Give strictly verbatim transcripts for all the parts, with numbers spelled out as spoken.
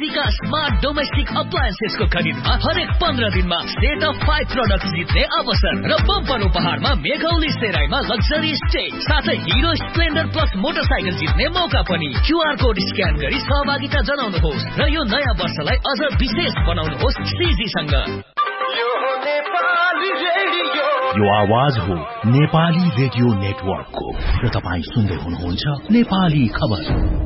CG का smart domestic अप्लायन्सेसको खरिदमा हरेक पन्ध्र दिनमा सेट अफ फाइभ प्रोडक्ट जित्ने अवसर र बम्पर उपहारमा मेघौली सेराईमा लग्जरी स्टे साथै हिरो स्प्लेन्डर प्लस मोटरसाइकल जित्ने मौका पनि। क्यूआर कोड स्क्यान गरी सहभागिता जनाउनुहोस् र यो नयाँ वर्षलाई अझ विशेष बनाउनुहोस् सीजीसँग। यो आवाज हो नेपाली रेडियो नेटवर्कको र तपाईँ सुन्दै हुनुहुन्छ नेपाली खबर।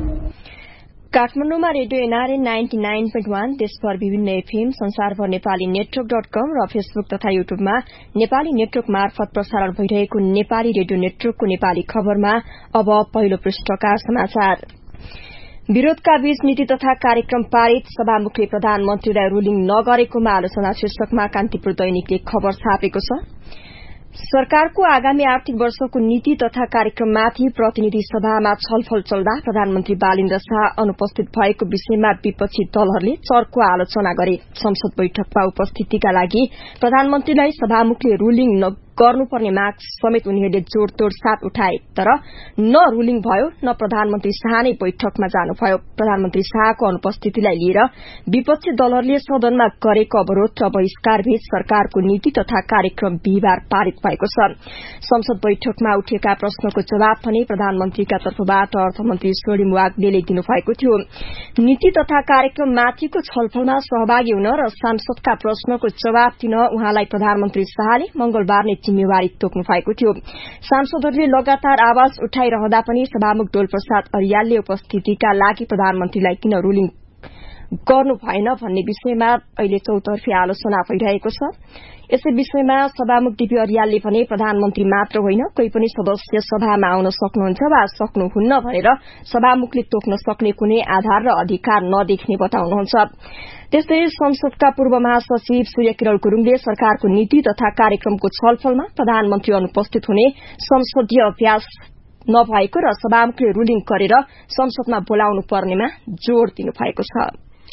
काठमाडौँमा radio NRA ninety nine point one, देशभर विभिन्न एफएम, संसारभर नेपाली नेटवर्क डट कम र फेसबुक तथा युट्युबमा नेपाली नेटवर्क मार्फत प्रसारण भइरहेको नेपाली रेडियो नेटवर्कको नेपाली खबरमा अब पहिलो पृष्ठका समाचार। विरोधका बीच नीति तथा कार्यक्रम पारित, सभामुखले प्रधानमन्त्रीलाई रूलिङ नगरेकोमा आलोचना शीर्षकमा कान्तिपुर दैनिकले खबर छापेको छ। सरकारको आगामी आर्थिक वर्षको नीति तथा कार्यक्रममाथि प्रतिनिधि सभामा छलफल चल्दा प्रधानमन्त्री बालेन्द्र शाह अनुपस्थित भएको विषयमा विपक्षी दलहरूले चर्को आलोचना गरे। संसद बैठकमा उपस्थितिका लागि प्रधानमन्त्रीलाई सभामुखले रूलिङ गर्नुपर्ने माग समेत उनीहरूले जोड़तोड़ साथ उठाए, तर न रूलिङ भयो न प्रधानमन्त्री शाह नै बैठकमा जानुभयो। प्रधानमन्त्री शाहको अनुपस्थितिलाई लिएर विपक्षी दलहरूले सदनमा गरेको अवरोध र बहिष्कारबीच सरकारको नीति तथा कार्यक्रम बिहिबार पारित भएको छ। संसद बैठकमा उठेका प्रश्नको जवाब पनि प्रधानमन्त्रीका तर्फबाट अर्थमन्त्री स्वर्णिम वाग्देले दिनुभएको थियो। नीति तथा कार्यक्रम माथिको छलफलमा सहभागी हुन र सांसदका प्रश्नको जवाब दिन उहाँलाई प्रधानमन्त्री शाहले मंगलबार नै जिम्मेवारी तोक्नु भएको थियो। सांसदहरूले लगातार आवाज उठाइरहँदा पनि सभामुख डोलप्रसाद अरियालले उपस्थितिका लागि प्रधानमन्त्रीलाई किन रूलिङ गर्नु भएन भन्ने विषयमा अहिले चौतर्फी आलोचना भइरहेको छ। यसै विषयमा सभामुख डीपी अरियालले भने प्रधानमन्त्री मात्र होइन, कोही पनि सदस्य सभामा आउन सक्नुहुन्छ वा सक्नुहुन्न भनेर सभामुखले तोक्न सक्ने कुनै आधार र अधिकार नदेख्ने बताउनुहुन्छ। त्यस्तै संसदका पूर्व महासचिव सूर्यकिरण गुरूङले सरकारको नीति तथा कार्यक्रमको छलफलमा प्रधानमन्त्री अनुपस्थित हुने संसदीय अभ्यास नभएको र सभामुखले रूलिङ गरेर संसदमा बोलाउनु पर्नेमा जोड़ दिनुभएको छ।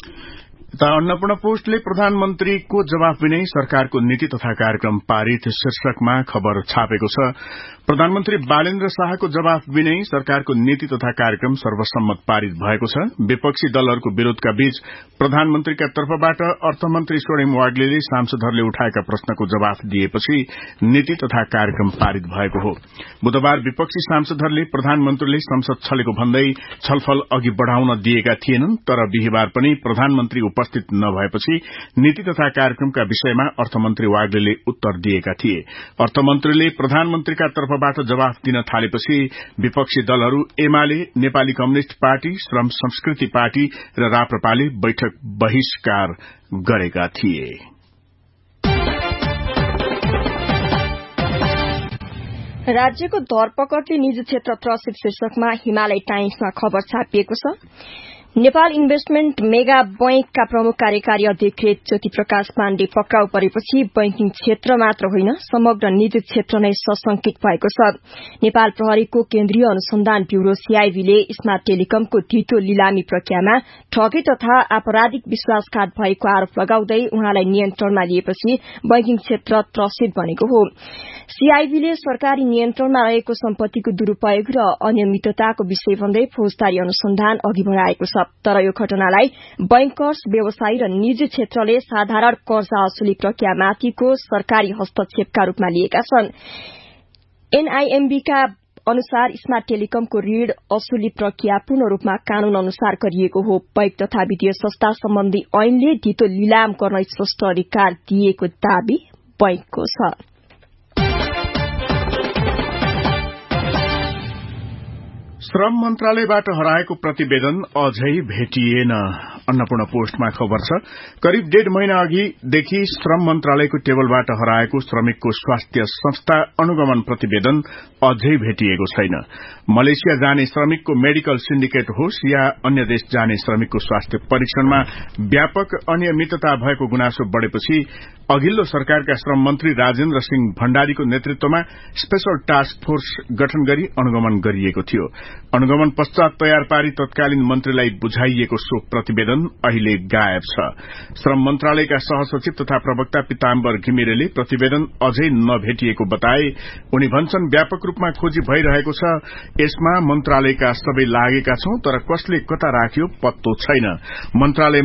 अन्नपूर्ण पोस्टले प्रधानमन्त्रीको जवाफ बिनै सरकारको नीति तथा कार्यक्रम पारित शीर्षकमा खबर छापेको छ। प्रधानमन्त्री बालेन्द्र शाहको जवाफ बिनै सरकारको नीति तथा कार्यक्रम सर्वसम्मत पारित भएको छ। विपक्षी दलहरूको विरोधका बीच प्रधानमन्त्रीका तर्फबाट अर्थमन्त्री स्वर्णिम वाग्लेले सांसदहरूले उठाएका प्रश्नको जवाफ दिएपछि नीति तथा कार्यक्रम पारित भएको हो। बुधबार विपक्षी सांसदहरूले प्रधानमन्त्रीले संसद छलेको भन्दै छलफल अघि बढ़ाउन दिएका थिएनन्, तर बिहिबार पनि प्रधानमन्त्री उपस्थित नभएपछि नीति तथा कार्यक्रमका विषयमा अर्थमन्त्री वाग्लेले उत्तर दिएका थिए। अर्थमन्त्रीले प्रधानमन्त्रीका तर्फबाट जवाफ दिन थालेपछि विपक्षी दलहरू एमाले, नेपाली कम्युनिष्ट पार्टी, श्रम संस्कृति पार्टी र राप्रपाले बैठक बहिष्कार गरेका थिए। राज्यको धरपकडले निजी क्षेत्र त्रसित शीर्षकमा हिमालय टाइम्समा खबर छापिएको छ। नेपाल इन्भेस्टमेन्ट मेगा बैंकका प्रमुख कार्यकारी अध्यक्ष ज्योति प्रकाश पाण्डे पक्राउ परेपछि बैंकिङ क्षेत्र मात्र होइन समग्र निजी क्षेत्र नै सशंकित भएको छ। नेपाल प्रहरीको केन्द्रीय अनुसन्धान ब्यूरो सीआईबीले स्मार्ट टेलिकमको धितो लिलामी प्रक्रियामा ठगी तथा आपराधिक विश्वासघात भएको आरोप लगाउँदै उहाँलाई नियन्त्रणमा लिएपछि बैंकिङ क्षेत्र त्रसित बनेको हो। सीआईबीले सरकारी नियन्त्रणमा रहेको सम्पत्तिको दुरूपयोग र अनियमितताको विषय भन्दै फौजदारी अनुसन्धान अघि बढ़ाएको छ। तर यो घटनालाई बैंकर्स, व्यवसायी र निजी क्षेत्रले साधारण कर्जा असुली प्रक्रियामाथिको सरकारी हस्तक्षेपका रूपमा लिएका छन्। एनआईएमबीका अनुसार स्मार्ट टेलिकमको ऋण असुली प्रक्रिया पूर्ण रूपमा कानून अनुसार गरिएको हो। बैंक तथा वित्तीय संस्था सम्बन्धी ऐनले धितो लिलाम गर्न स्पष्ट अधिकार दिएको दावी बैंकको छ। श्रम मन्त्रालयबाट हराएको प्रतिवेदन अझै भेटिएन। अन्नपूर्ण पोस्टमा खबर छ। करिब डेढ़ महिना अघिदेखि श्रम मन्त्रालयको टेबलबाट हराएको श्रमिकको स्वास्थ्य संस्था अनुगमन प्रतिवेदन अझै भेटिएको छैन। मलेसिया जाने श्रमिकको मेडिकल सिन्डिकेट होस् या अन्य देश जाने श्रमिकको स्वास्थ्य परीक्षणमा व्यापक अनियमितता भएको गुनासो बढ़ेपछि अघिल्लो सरकारका श्रम मन्त्री राजेन्द्र सिंह भण्डारीको नेतृत्वमा स्पेशल टास्क फोर्स गठन गरी अनुगमन गरिएको थियो। अनुगमन पश्चात तयार पारी तत्कालीन मन्त्रीलाई बुझाइएको सो प्रतिवेदन अहिले गायब छ। श्रम मन्त्रालयका सहसचिव तथा प्रवक्ता पिताम्बर घिमिरेले प्रतिवेदन अझै नभेटिएको बताए। उनी भन्छन् व्यापक रूपमा खोजी भइरहेको छ। यसमा मन्त्रालयका सबै लागेका छौं, तर कसले कता राख्यो पत्तो छैन। मन्त्रालय